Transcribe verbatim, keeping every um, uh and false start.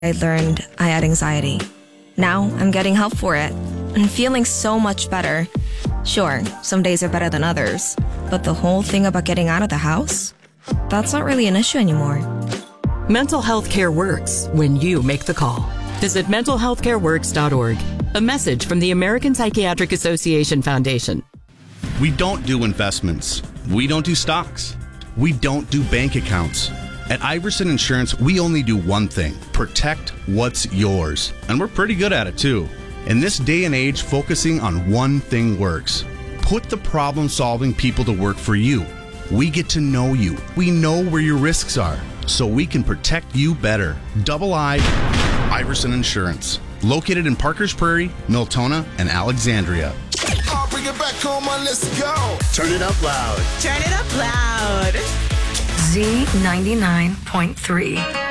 I learned I had anxiety. Now I'm getting help for it and feeling so much better. Sure, some days are better than others, but the whole thing about getting out of the house, that's not really an issue anymore. Mental health care works when you make the call. Visit mental health care works dot org. A message from the American Psychiatric Association Foundation. We don't do investments. We don't do stocks. We don't do bank accounts. At Iverson Insurance, we only do one thing: protect what's yours. And we're pretty good at it, too. In this day and age, focusing on one thing works. Put the problem-solving people to work for you. We get to know you. We know where your risks are, so we can protect you better. Double I, Iverson Insurance. Located in Parkers Prairie, Miltona, and Alexandria. I'll bring it back home, on, let's go. Turn it up loud. Turn it up loud. Z ninety-nine point three.